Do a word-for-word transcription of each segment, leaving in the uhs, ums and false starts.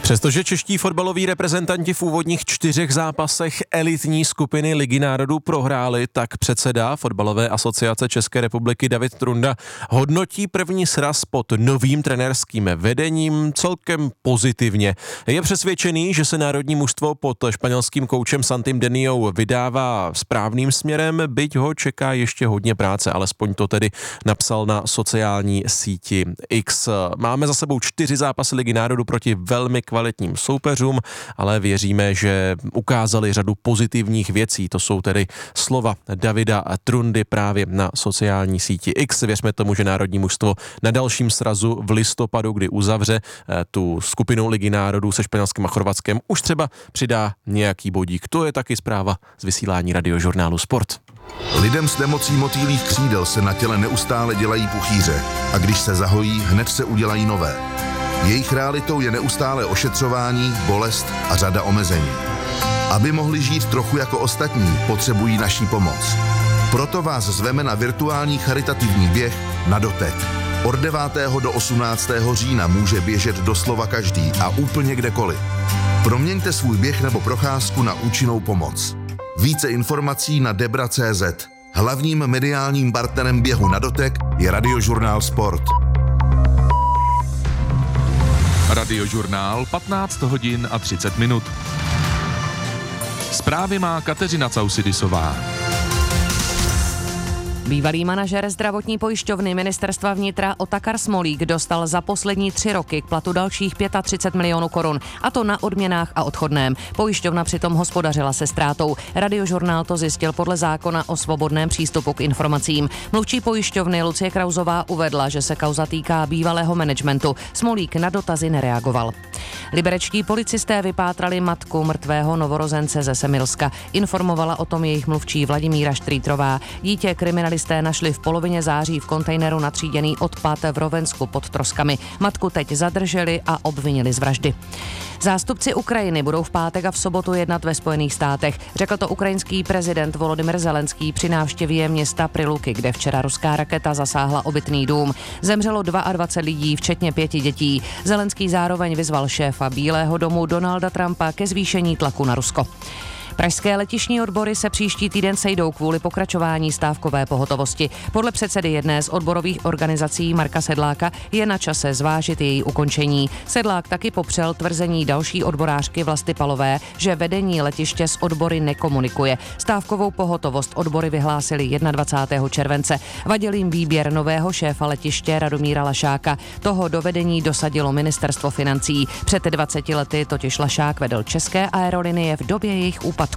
Přestože čeští fotbaloví reprezentanti v úvodních čtyřech zápasech elitní skupiny Ligy národů prohráli, tak předseda Fotbalové asociace České republiky David Trunda hodnotí první sraz pod novým trenérským vedením celkem pozitivně. Je přesvědčený, že se národní mužstvo pod španělským koučem Santim Deniou vydává správným směrem, byť ho čeká ještě hodně práce, alespoň to tedy napsal na sociální síti X. Máme za sebou čtyři zápasy Ligy národů proti velmi kvalitním soupeřům, ale věříme, že ukázali řadu pozitivních věcí. To jsou tedy slova Davida Trundy právě na sociální síti X. Věřme tomu, že národní mužstvo na dalším srazu v listopadu, kdy uzavře tu skupinu Ligy národů se Španělskem a Chorvatskem, už třeba přidá nějaký bodík. To je taky zpráva z vysílání Radiožurnálu Sport. Lidem s nemocí motýlích křídel se na těle neustále dělají puchýře a když se zahojí, hned se udělají nové. Jejich realitou je neustále ošetřování, bolest a řada omezení. Aby mohli žít trochu jako ostatní, potřebují naší pomoc. Proto vás zveme na virtuální charitativní běh na dotek. Od devátého do osmnáctého října může běžet doslova každý a úplně kdekoliv. Proměňte svůj běh nebo procházku na účinnou pomoc. Více informací na debra tečka cé zet. Hlavním mediálním partnerem běhu na dotek je Radiožurnál Sport. Radiožurnál patnáct hodin a třicet minut. Zprávy má Kateřina Causidisová. Bývalý manažer zdravotní pojišťovny ministerstva vnitra Otakar Smolík dostal za poslední tři roky k platu dalších třicet pět milionů korun, a to na odměnách a odchodném. Pojišťovna přitom hospodařila se ztrátou. Radiožurnál to zjistil podle zákona o svobodném přístupu k informacím. Mluvčí pojišťovny Lucie Krauzová uvedla, že se kauza týká bývalého managementu. Smolík na dotazy nereagoval. Liberečtí policisté vypátrali matku mrtvého novorozence ze Semilska. Informovala o tom jejich mluvčí Vladimíra Štrýtrová. Dítě kriminalisté našli v polovině září v kontejneru natříděný odpad v Rovensku pod Troskami. Matku teď zadrželi a obvinili z vraždy. Zástupci Ukrajiny budou v pátek a v sobotu jednat ve Spojených státech. Řekl to ukrajinský prezident Volodymyr Zelenský při návštěvě města Priluky, kde včera ruská raketa zasáhla obytný dům. Zemřelo dvacet dva lidí, včetně pěti dětí. Zelenský zároveň vyzval šéfa Bílého domu Donalda Trumpa ke zvýšení tlaku na Rusko. Pražské letištní odbory se příští týden sejdou kvůli pokračování stávkové pohotovosti. Podle předsedy jedné z odborových organizací Marka Sedláka je na čase zvážit její ukončení. Sedlák taky popřel tvrzení další odborářky Vlasty Palové, že vedení letiště s odbory nekomunikuje. Stávkovou pohotovost odbory vyhlásili dvacátého prvního července. Vadil jim výběr nového šéfa letiště Radomíra Lašáka. Toho do vedení dosadilo ministerstvo financí. Před dvaceti lety totiž Lašák vedl České aerolinie v době jejich úpadku.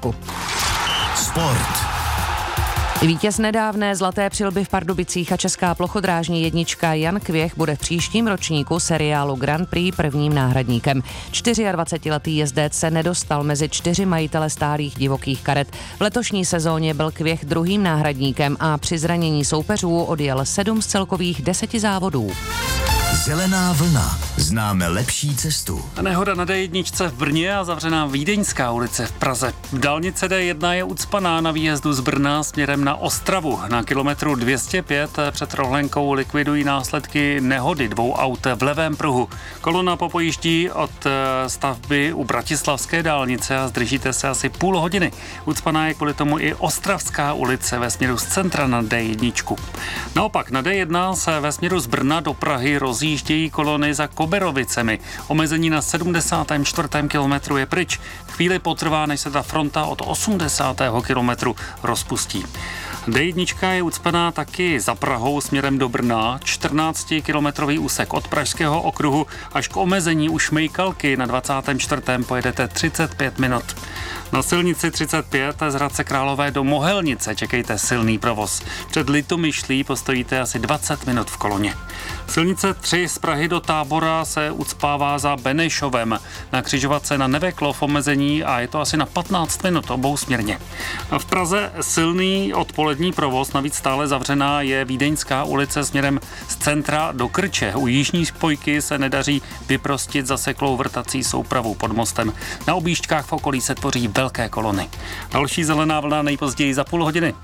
Sport. Vítěz nedávné zlaté přilby v Pardubicích a česká plochodrážní jednička Jan Kvěch bude v příštím ročníku seriálu Grand Prix prvním náhradníkem. dvacetčtyřletý jezdec se nedostal mezi čtyři majitele stálých divokých karet. V letošní sezóně byl Kvěch druhým náhradníkem a při zranění soupeřů odjel sedm z celkových deseti závodů. Zelená vlna. Známe lepší cestu. Nehoda na dé jedna v Brně a zavřená Vídeňská ulice v Praze. Dálnice dé jedna je ucpaná na výjezdu z Brna směrem na Ostravu. Na kilometru dvě stě pět před Rohlenkou likvidují následky nehody dvou aut v levém pruhu. Kolona popojíždí od stavby u Bratislavské dálnice a zdržíte se asi půl hodiny. Ucpaná je kvůli tomu i Ostravská ulice ve směru z centra na dé jedna. Naopak na dé jedna se ve směru z Brna do Prahy rozjíždějí kolony za Koberovicemi. Omezení na sedmdesátém čtvrtém kilometru je pryč. Chvíli potrvá, než se ta fronta od osmdesátého kilometru rozpustí. dé jedna je ucpaná taky za Prahou směrem do Brna. čtrnáctikilometrový úsek od Pražského okruhu až k omezení u Šmejkalky na dvacátém čtvrtém pojedete třicet pět minut. Na silnici třicet pět z Hradce Králové do Mohelnice čekejte silný provoz. Před Litomyšlí postojíte asi dvacet minut v koloně. Silnice tři z Prahy do Tábora se ucpává za Benešovem. Na křižovatce na Neveklov omezení a je to asi na patnáct minut obousměrně. V Praze silný odpolední provoz, navíc stále zavřená je Vídeňská ulice směrem z centra do Krče. U jižní spojky se nedaří vyprostit zaseklou vrtací soupravu pod mostem. Na objížďkách v okolí se tvoří velké kolony. Další zelená vlna nejpozději za půl hodiny.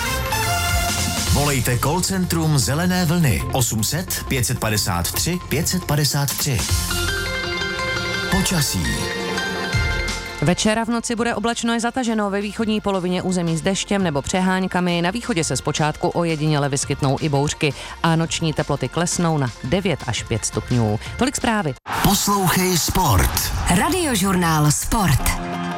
Volejte call centrum Zelené vlny osm set pět set padesát tři pět set padesát tři. Počasí. Večera v noci bude oblačno i zataženo, ve východní polovině území s deštěm nebo přeháňkami, na východě se zpočátku ojediněle vyskytnou i bouřky a noční teploty klesnou na devět až pět stupňů. Tolik zprávy. Poslouchej Sport. Radiožurnál Sport.